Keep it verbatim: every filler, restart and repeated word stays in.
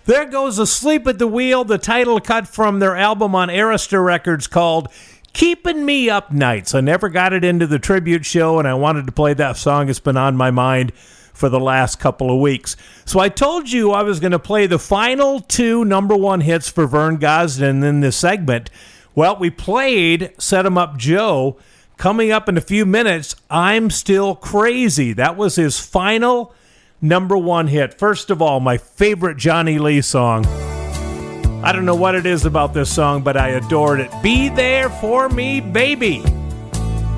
There goes Asleep at the Wheel, the title cut from their album on Arista Records called Keeping Me Up Nights. I never got it into the tribute show, and I wanted to play that song. It's been on my mind for the last couple of weeks. So I told you I was going to play the final two number one hits for Vern Gosdin in this segment. Well, we played Set 'em Up Joe. Coming up in a few minutes, I'm Still Crazy. That was his final number one hit. First of all, my favorite Johnny Lee song. I don't know what it is about this song, but I adored it. Be There For Me, Baby.